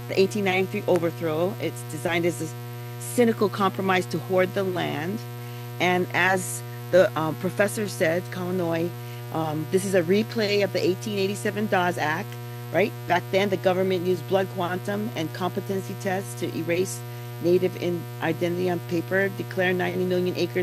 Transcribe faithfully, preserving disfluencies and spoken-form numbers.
the eighteen ninety-three overthrow. It's designed as a cynical compromise to hoard the land. And as the um, professor said, Kawanoi, um, this is a replay of the eighteen eighty-seven Dawes Act, right? Back then, the government used blood quantum and competency tests to erase Native in identity on paper, declare ninety million acres